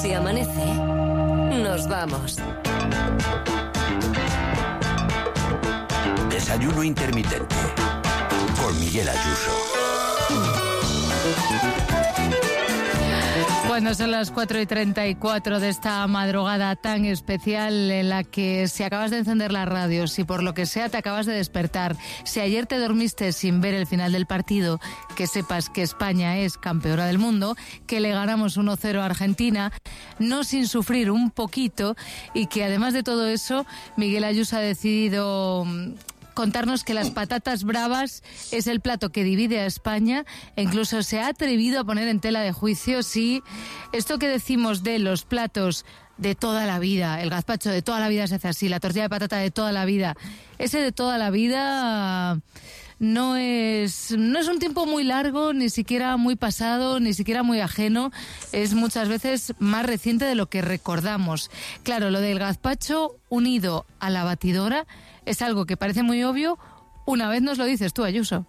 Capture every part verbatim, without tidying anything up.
Si amanece, nos vamos. Desayuno intermitente con Miguel Ayuso. Bueno, son las cuatro y treinta y cuatro de esta madrugada tan especial en la que si acabas de encender la radio, si por lo que sea te acabas de despertar, si ayer te dormiste sin ver el final del partido, que sepas que España es campeona del mundo, que le ganamos uno cero a Argentina, no sin sufrir un poquito, y que además de todo eso, Miguel Ayuso ha decidido contarnos que las patatas bravas es el plato que divide a España, e incluso se ha atrevido a poner en tela de juicio si esto que decimos de los platos de toda la vida, el gazpacho de toda la vida se hace así, la tortilla de patata de toda la vida, ese de toda la vida no es, no es un tiempo muy largo, ni siquiera muy pasado, ni siquiera muy ajeno, es muchas veces más reciente de lo que recordamos. Claro, lo del gazpacho unido a la batidora es algo que parece muy obvio, una vez nos lo dices tú, Ayuso.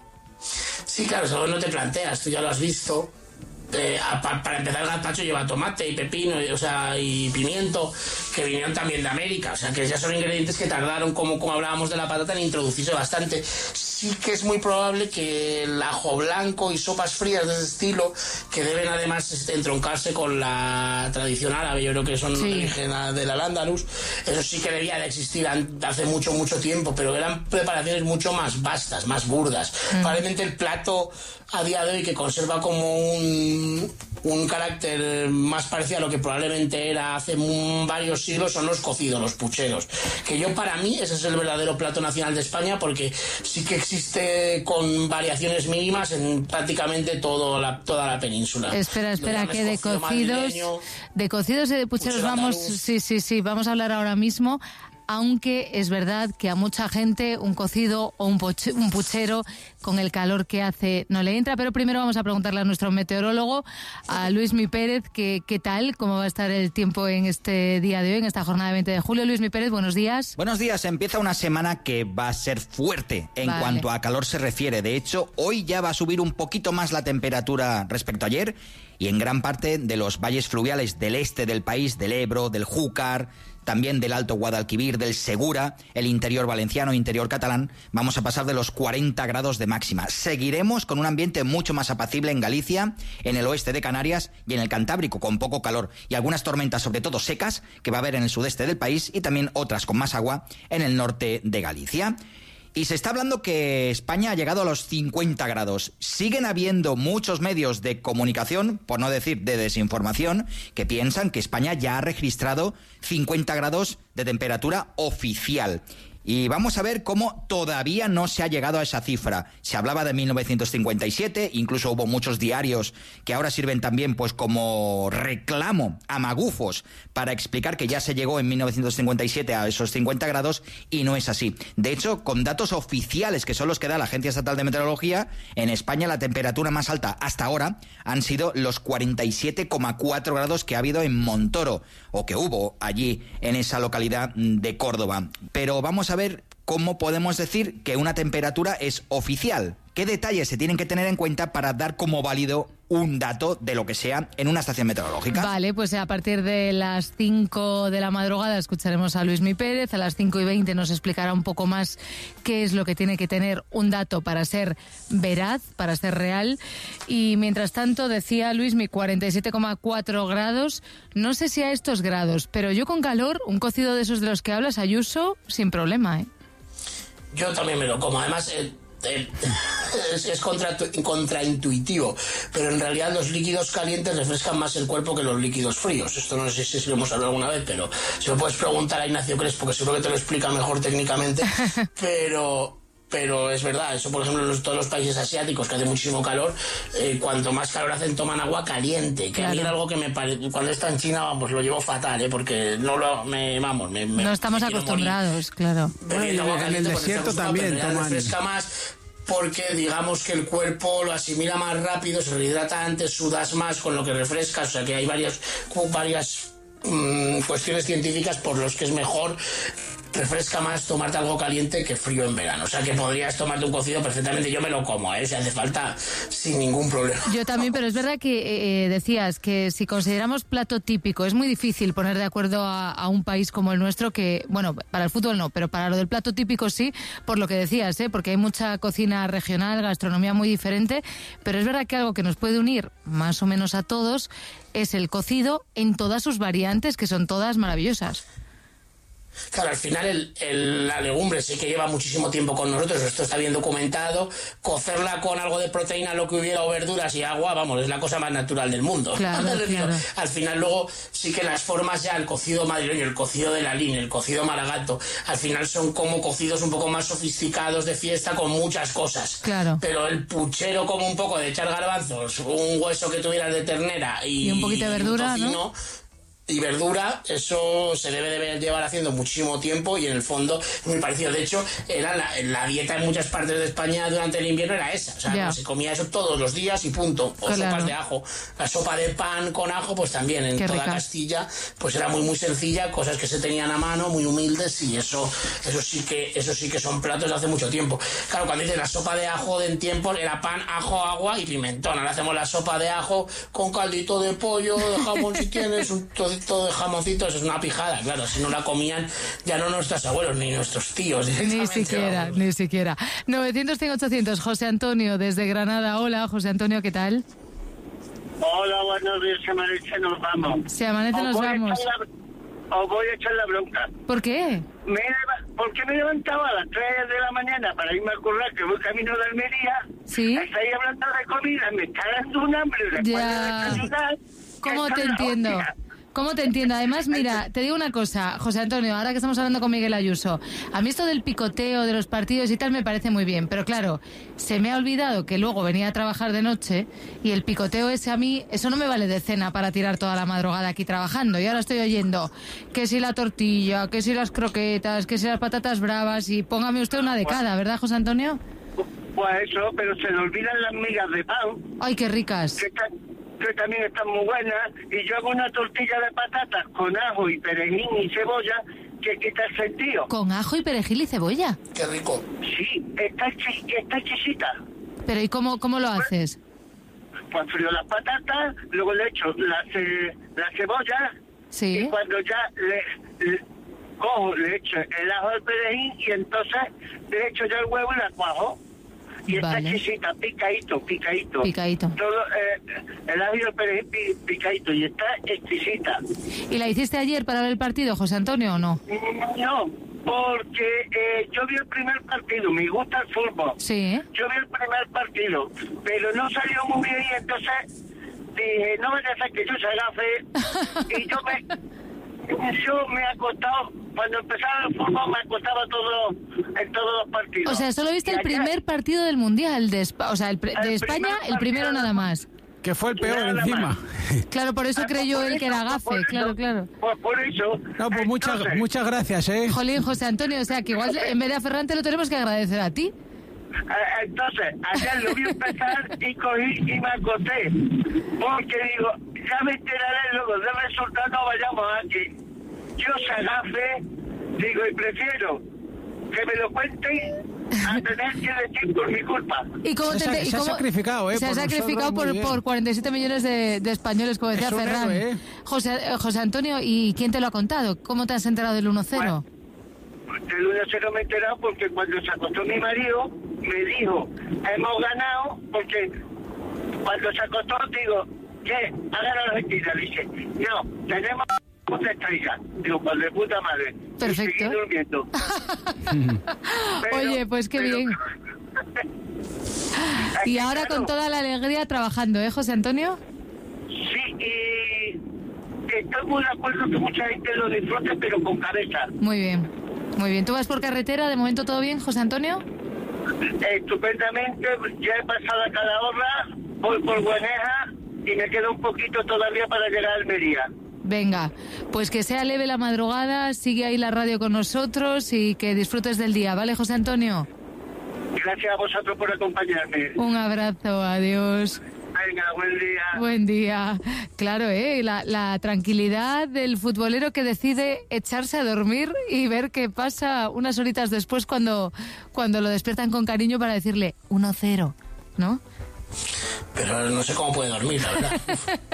Sí, claro, eso no te planteas, tú ya lo has visto. Eh, a, para empezar, el gazpacho lleva tomate y pepino, y, o sea, y pimiento, que vinieron también de América, o sea, que ya son ingredientes que tardaron, como, como hablábamos de la patata, en introducirse bastante. Sí que es muy probable que el ajo blanco y sopas frías de ese estilo, que deben además entroncarse con la tradición árabe, yo creo que son sí. origen del Al-Ándalus, eso sí que debía de existir hace mucho, mucho tiempo, pero eran preparaciones mucho más vastas, más burdas. Mm. Probablemente el plato a día de hoy que conserva como un un carácter más parecido a lo que probablemente era hace un, varios siglos son los cocidos, los pucheros, que yo para mí ese es el verdadero plato nacional de España, porque sí que existe con variaciones mínimas en prácticamente todo la, toda la península. Espera, espera, que de cocidos de cocidos y de pucheros puchero vamos, andaluz. sí, sí, sí, vamos a hablar ahora mismo. Aunque es verdad que a mucha gente un cocido o un, poche, un puchero con el calor que hace no le entra, pero primero vamos a preguntarle a nuestro meteorólogo, a Luismi Pérez, que, qué tal, cómo va a estar el tiempo en este día de hoy, en esta jornada de veinte de julio. Luismi Pérez, buenos días. Buenos días, empieza una semana que va a ser fuerte en vale. cuanto a calor se refiere. De hecho, hoy ya va a subir un poquito más la temperatura respecto a ayer, y en gran parte de los valles fluviales del este del país, del Ebro, del Júcar, también del Alto Guadalquivir, del Segura, el interior valenciano, interior catalán, vamos a pasar de los cuarenta grados de máxima. Seguiremos con un ambiente mucho más apacible en Galicia, en el oeste de Canarias y en el Cantábrico, con poco calor, y algunas tormentas, sobre todo secas, que va a haber en el sudeste del país, y también otras con más agua en el norte de Galicia. Y se está hablando que España ha llegado a los cincuenta grados. Siguen habiendo muchos medios de comunicación, por no decir de desinformación, que piensan que España ya ha registrado cincuenta grados de temperatura oficial. Y vamos a ver cómo todavía no se ha llegado a esa cifra. Se hablaba de mil novecientos cincuenta y siete, incluso hubo muchos diarios que ahora sirven también pues como reclamo a magufos para explicar que ya se llegó en mil novecientos cincuenta y siete a esos cincuenta grados, y no es así. De hecho, con datos oficiales, que son los que da la Agencia Estatal de Meteorología, en España la temperatura más alta hasta ahora han sido los cuarenta y siete coma cuatro grados que ha habido en Montoro, o que hubo allí en esa localidad de Córdoba. Pero vamos a a ver cómo podemos decir que una temperatura es oficial. ¿Qué detalles se tienen que tener en cuenta para dar como válido un dato de lo que sea en una estación meteorológica? Vale, pues a partir de las cinco de la madrugada escucharemos a Luismi Pérez. A las cinco y veinte nos explicará un poco más qué es lo que tiene que tener un dato para ser veraz, para ser real. Y mientras tanto, decía Luismi, cuarenta y siete coma cuatro grados. No sé si a estos grados, pero yo con calor, un cocido de esos de los que hablas, Ayuso, sin problema, ¿eh? Yo también me lo como. Además, eh, eh, es, es contra, contraintuitivo, pero en realidad los líquidos calientes refrescan más el cuerpo que los líquidos fríos. Esto no sé si lo hemos hablado alguna vez, pero si lo puedes preguntar a Ignacio Crespo, que seguro que te lo explica mejor técnicamente, pero... Pero es verdad, eso por ejemplo en todos los países asiáticos que hace muchísimo calor, eh, cuanto más calor hacen toman agua caliente, que claro. A mí era algo que me parece, cuando está en China vamos, lo llevo fatal, ¿eh? Porque no lo, me, vamos, me, me no estamos acostumbrados, morir. Claro. Bebiendo agua caliente, en el desierto también toman. Refresca más porque digamos que el cuerpo lo asimila más rápido, se rehidrata antes, sudas más con lo que refrescas, o sea que hay varias, varias mmm, cuestiones científicas por los que es mejor refresca más tomarte algo caliente que frío en verano. O sea que podrías tomarte un cocido perfectamente, yo me lo como, ¿eh? Si hace falta, sin ningún problema. Yo también, pero es verdad que eh, decías que si consideramos plato típico, es muy difícil poner de acuerdo a, a un país como el nuestro, que, bueno, para el fútbol no, pero para lo del plato típico sí, por lo que decías, ¿eh? Porque hay mucha cocina regional, gastronomía muy diferente, pero es verdad que algo que nos puede unir más o menos a todos es el cocido en todas sus variantes, que son todas maravillosas. Claro, al final el, el, la legumbre sí que lleva muchísimo tiempo con nosotros, esto está bien documentado. Cocerla con algo de proteína, lo que hubiera, o verduras y agua, vamos, es la cosa más natural del mundo. Claro, claro. Al final luego sí que las formas ya, el cocido madrileño, el cocido de la línea, el cocido maragato, al final son como cocidos un poco más sofisticados de fiesta con muchas cosas. Claro. Pero el puchero, como un poco de echar garbanzos, un hueso que tuvieras de ternera y, y un poquito de verdura, tocino, ¿no? Y verdura, eso se debe de llevar haciendo muchísimo tiempo y en el fondo es muy parecido. De hecho, era la, la dieta en muchas partes de España durante el invierno era esa. O sea, yeah. no, se comía eso todos los días y punto. O claro. sopas de ajo. La sopa de pan con ajo, pues también en Qué toda rica. Castilla, pues era muy muy sencilla, cosas que se tenían a mano, muy humildes, y eso eso sí que eso sí que son platos de hace mucho tiempo. Claro, cuando dices la sopa de ajo de en tiempo era pan, ajo, agua y pimentón. Ahora hacemos la sopa de ajo con caldito de pollo, de jamón si tienes, un todo de jamoncitos, es una pijada, claro, si no la comían ya no nuestros abuelos ni nuestros tíos. Ni siquiera, vamos. ni siquiera. novecientos, cien, ochocientos, José Antonio desde Granada. Hola, José Antonio, ¿qué tal? Hola, buenos días, se amanece, nos vamos. Se amanece, nos vamos. La, os voy a echar la bronca. ¿Por qué? Me, porque me levantaba a las tres de la mañana para irme a currar, que voy camino de Almería. Sí. Estáis hablando de comida, me está dando un hambre después ya. de desayunar. ¿Cómo te entiendo? Hostia. ¿Cómo te entiendo? Además, mira, te digo una cosa, José Antonio, ahora que estamos hablando con Miguel Ayuso, a mí esto del picoteo de los partidos y tal me parece muy bien, pero claro, se me ha olvidado que luego venía a trabajar de noche y el picoteo ese a mí, eso no me vale de cena para tirar toda la madrugada aquí trabajando, y ahora estoy oyendo que si la tortilla, que si las croquetas, que si las patatas bravas, y póngame usted una de cada, ¿verdad, José Antonio? Pues eso, pero se le olvidan las migas de pan. ¡Ay, qué ricas! Que que también están muy buenas, y yo hago una tortilla de patatas con ajo y perejil y cebolla que quita el sentido. ¿Con ajo y perejil y cebolla? ¡Qué rico! Sí, está, está exquisita. ¿Pero y cómo, cómo lo haces? Pues frío las patatas, luego le echo la, ce, la cebolla, sí. Y cuando ya le, le cojo, le echo el ajo al perejil, y entonces le echo ya el huevo y la cuajo. Y está vale. exquisita, picadito, picadito. Picadito. Todo, eh, el ajo y el perejil picadito, y está exquisita. ¿Y la hiciste ayer para ver el partido, José Antonio, o no? No, porque eh, yo vi el primer partido, me gusta el fútbol. Sí. Yo vi el primer partido, pero no salió muy bien, y entonces dije, no vaya a ser que yo se agafe, y yo me, yo me he acostado. Cuando empezaba el fútbol me acostaba todo en todos los partidos. O sea, solo viste y el allá, primer partido del Mundial, de, o sea, el, pre, el de España, el primero nada más. Que fue el peor nada encima. Más. Claro, por eso ah, creyó él que era gafe, por claro, eso, claro. Pues por eso. No, pues muchas, muchas gracias, ¿eh? Jolín, José Antonio, o sea, que igual en vez de a Ferran te lo tenemos que agradecer a ti. Entonces, ayer lo vi empezar y cogí y me acosté. Porque digo, ya me enteraré luego del resultado, no vayamos aquí. Yo se agafe, digo, y prefiero que me lo cuenten a tener que decir por mi culpa. ¿Y cómo se, te, se, y se cómo, ha sacrificado, ¿eh? Se ha sacrificado por, por cuarenta y siete millones de, de españoles, como decía Ferran. Héroe, ¿eh? José, José Antonio, ¿y quién te lo ha contado? ¿Cómo te has enterado del uno cero? Bueno, del uno cero me he enterado porque cuando se acostó mi marido, me dijo, hemos ganado, porque cuando se acostó, digo, ¿qué? ¿Ha ganado la Argentina? Dice, no, tenemos una estrella. Digo, pues de puta madre. Perfecto. Y seguí durmiendo. Pero, oye, pues qué pero, bien. Y ahora claro, con toda la alegría trabajando, ¿eh, José Antonio? Sí, y estoy muy de acuerdo que mucha gente lo disfrute, pero con cabeza. Muy bien, muy bien. ¿Tú vas por carretera? ¿De momento todo bien, José Antonio? Estupendamente, ya he pasado a Calahorra, voy por Bueneja y me queda un poquito todavía para llegar a Almería. Venga, pues que sea leve la madrugada, sigue ahí la radio con nosotros y que disfrutes del día, ¿vale, José Antonio? Gracias a vosotros por acompañarme. Un abrazo, adiós. Venga. Venga, buen día. Buen día. Claro, ¿eh? La, la tranquilidad del futbolero que decide echarse a dormir y ver qué pasa unas horitas después cuando, cuando lo despiertan con cariño para decirle uno cero, ¿no? Pero no sé cómo puede dormir, la verdad.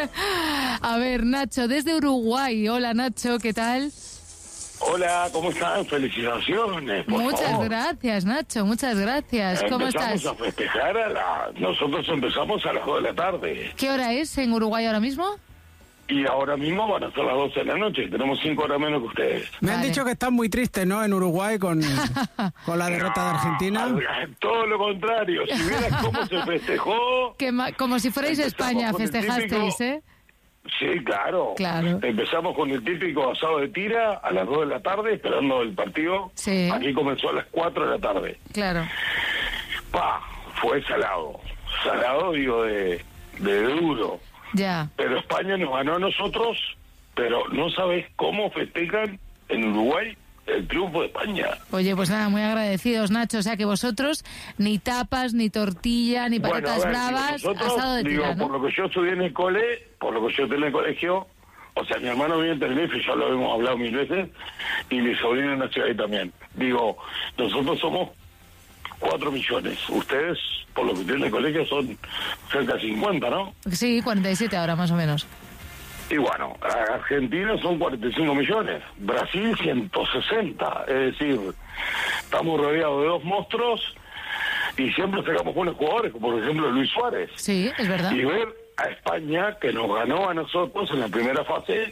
A ver, Nacho, desde Uruguay. Hola, Nacho, ¿qué tal? Hola, ¿cómo están? Felicitaciones, por Muchas favor. gracias, Nacho, muchas gracias. ¿Cómo Empezamos estás? a festejar a la... Nosotros empezamos a las dos de la tarde. ¿Qué hora es en Uruguay ahora mismo? Y ahora mismo van a ser las doce de la noche. Tenemos cinco horas menos que ustedes. Me han Vale. dicho que están muy tristes, ¿no? En Uruguay con, con la derrota de Argentina. Ah, todo lo contrario. Si vieras cómo se festejó... Que ma- como si fuerais Empezamos España, con el festejasteis, típico- ¿eh? Sí, claro. Claro. Empezamos con el típico asado de tira a las dos de la tarde, esperando el partido. Sí. Aquí comenzó a las cuatro de la tarde. Claro. Pa, fue salado. Salado, digo, de, de duro. Ya. Pero España nos ganó a nosotros, pero no sabes cómo festejan en Uruguay el triunfo de España. Oye, pues nada, muy agradecidos, Nacho. O sea que vosotros ni tapas, ni tortilla, ni Bueno, a patatas ver, digo, bravas, nosotros, asado de digo, tira, ¿no? por lo que yo estudié en el cole, por lo que yo estudié en el colegio, o sea, mi hermano vive en Tenerife, ya lo hemos hablado mil veces, y mi sobrino nació ahí también. Digo, nosotros somos cuatro millones. Ustedes, por lo que tienen en el colegio, son cerca de cincuenta, ¿no? Sí, cuarenta y siete ahora, más o menos. Y bueno, Argentina son cuarenta y cinco millones, Brasil ciento sesenta, es decir, estamos rodeados de dos monstruos y siempre sacamos buenos jugadores, como por ejemplo Luis Suárez. Sí, es verdad. Y ver a España, que nos ganó a nosotros en la primera fase,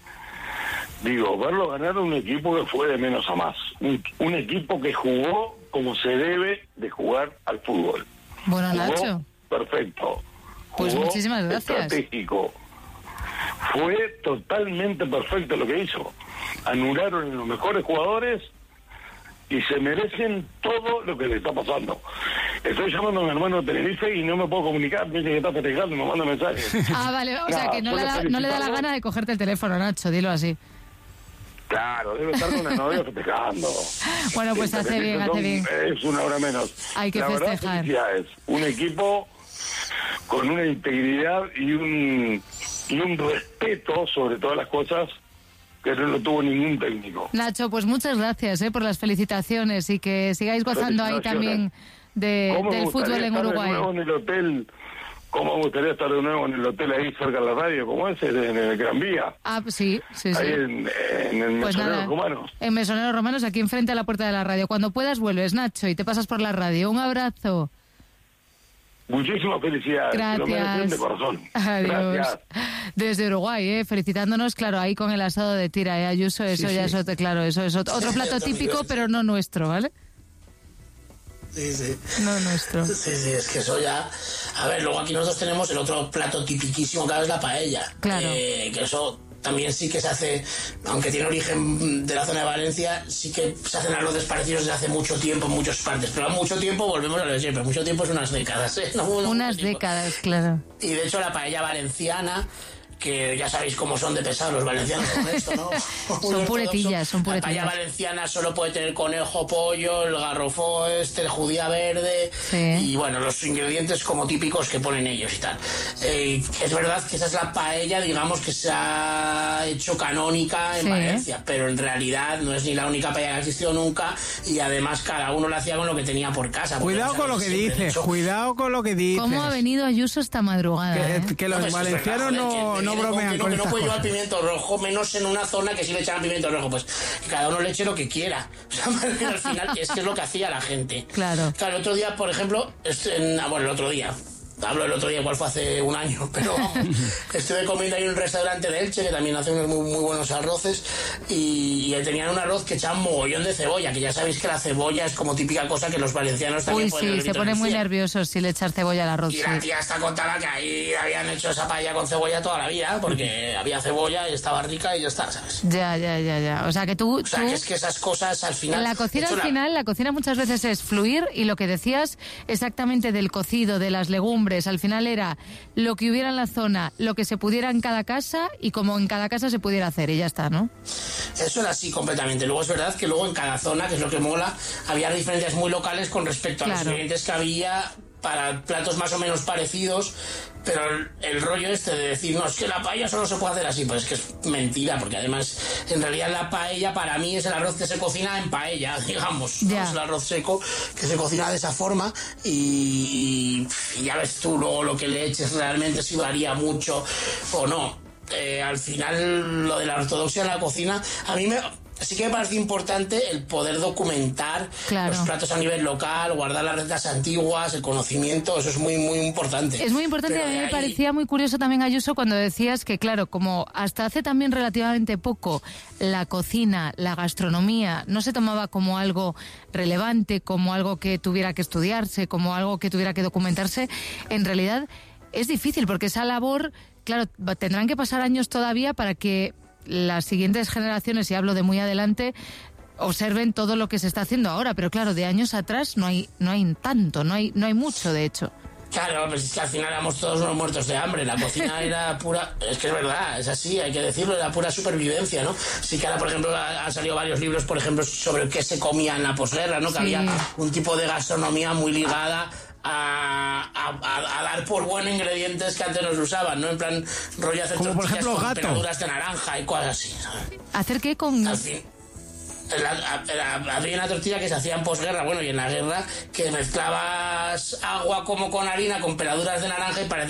digo, verlo ganar un equipo que fue de menos a más, un, un equipo que jugó como se debe de jugar al fútbol. Bueno, Jugó Nacho, perfecto. Pues Jugó muchísimas gracias. Estratégico. Fue totalmente perfecto lo que hizo. Anularon a los mejores jugadores y se merecen todo lo que le está pasando. Estoy llamando a mi hermano de Tenerife y no me puedo comunicar, me dice que está festejando y me manda mensajes. Ah, vale, o sea Nada, que no le, solo da, no le da la felicitarlo. gana de cogerte el teléfono, Nacho, dilo así. Claro, debe estar con la novia festejando. Bueno, pues Sí, hace Tenerife bien, son- hace bien. Es una hora menos. Hay que la verdad, festejar. felicidades. Un equipo con una integridad y un, y un respeto sobre todas las cosas que no lo tuvo ningún técnico. Nacho, pues muchas gracias eh, por las felicitaciones y que sigáis gozando ahí también de, ¿Cómo me del gustaría fútbol en estar Uruguay. de nuevo en el hotel? ¿Cómo me gustaría estar de nuevo en el hotel ahí cerca de la radio, como ese, en el Gran Vía? Ah, sí, sí, sí. Ahí en, en el Pues Mesonero nada, Romano. en Mesoneros Romanos, aquí enfrente a la puerta de la radio. Cuando puedas vuelves, Nacho, y te pasas por la radio. Un abrazo. Muchísimas felicidades. Lo merecen Gracias. de corazón. Adiós. Gracias. Desde Uruguay, ¿eh? Felicitándonos, claro, ahí con el asado de tira, ¿eh? Ayuso, eso Sí, ya sí. es otro, claro, eso es otro, otro plato típico, pero no nuestro, ¿vale? Sí, sí. No nuestro. Sí, sí, es que eso ya... A ver, luego aquí nosotros tenemos el otro plato tipiquísimo que es la paella. Claro. Eh, que eso también sí que se hace, aunque tiene origen de la zona de Valencia, sí que se hacen arroces parecidos desde hace mucho tiempo en muchas partes. Pero a mucho tiempo, volvemos a lo de siempre, mucho tiempo es unas décadas, ¿eh? No, no, Unas mucho tiempo. décadas, claro. Y de hecho la paella valenciana, que ya sabéis cómo son de pesados los valencianos con esto, ¿no? Son Muy puretillas, son ortodoxo. La paella puretillas. valenciana solo puede tener conejo, pollo, el garrofó este, el judía verde, Sí. y bueno, los ingredientes como típicos que ponen ellos y tal. Eh, es verdad que esa es la paella, digamos, que se ha hecho canónica en Sí. Valencia, pero en realidad no es ni la única paella que ha existido nunca, y además cada uno la hacía con lo que tenía por casa. porque Cuidado ya con lo sabéis, que siempre he dices, dicho- cuidado con lo que dices. ¿Cómo ha venido Ayuso esta madrugada? Que, eh? que No, los pues eso es valencianos verdad, joder, no, que no viene bromean que no, con que no estas puede llevar cosas. pimiento rojo, menos en una zona que sí le echaban pimiento rojo, pues que cada uno le eche lo que quiera. O sea, porque al final es que es lo que hacía la gente. Claro. Claro, el otro día, por ejemplo, este, en- ah, bueno, el otro día, hablo del otro día, igual fue hace un año, pero vamos, estuve comiendo ahí en un restaurante de Elche que también hace unos muy, muy buenos arroces y, y tenían un arroz que echaban mogollón de cebolla, que ya sabéis que la cebolla es como típica cosa que los valencianos también Uy, pueden sí, haber se visto pone en el muy cielo. nervioso si le echas cebolla al arroz. Y Sí. la tía está contaba que ahí habían hecho esa paella con cebolla toda la vida, porque había cebolla y estaba rica y ya está, ¿sabes? Ya, ya, ya, ya. O sea que tú, O sea, tú que es que esas cosas al final... en la cocina de al hecho, la- final, la cocina muchas veces es fluir y lo que decías exactamente del cocido, de las legumbres, al final era lo que hubiera en la zona, lo que se pudiera en cada casa y como en cada casa se pudiera hacer y ya está, ¿no? Eso era así completamente. Luego es verdad que luego en cada zona, que es lo que mola, había diferencias muy locales con respecto a los Claro. ingredientes que había para platos más o menos parecidos, pero el, el rollo este de decir, no, es que la paella solo se puede hacer así, pues es que es mentira, porque además en realidad la paella para mí es el arroz que se cocina en paella, digamos, ¿no? Es el arroz seco que se cocina de esa forma y, y ya ves tú luego lo que le eches realmente si varía mucho o no. Eh, al final lo de la ortodoxia en la cocina a mí me... Sí que me parece importante el poder documentar claro. los platos a nivel local, guardar las recetas antiguas, el conocimiento, eso es muy muy importante. Es muy importante, pero a mí me ahí... parecía muy curioso también, Ayuso, cuando decías que, claro, como hasta hace también relativamente poco la cocina, la gastronomía, no se tomaba como algo relevante, como algo que tuviera que estudiarse, como algo que tuviera que documentarse, en realidad es difícil, porque esa labor, claro, tendrán que pasar años todavía para que las siguientes generaciones, y hablo de muy adelante, observen todo lo que se está haciendo ahora, pero claro, de años atrás no hay no hay tanto, no hay no hay mucho, de hecho. Claro, pues es que al final éramos todos unos muertos de hambre, la cocina era pura, es que es verdad, es así, hay que decirlo, era pura supervivencia, ¿no? Sí que ahora, por ejemplo, han salido varios libros, por ejemplo, sobre qué se comía en la posguerra, ¿no? Sí. Que había un tipo de gastronomía muy ligada A, a, a dar por bueno ingredientes que antes no se usaban, ¿no? En plan, rollo hacer como tortillas por ejemplo, con gato. peladuras de naranja y cosas así, ¿sabes? ¿Hacer qué con...? Al fin, la, la, había una tortilla que se hacía en posguerra, bueno, y en la guerra, que mezclabas agua como con harina, con peladuras de naranja y parecía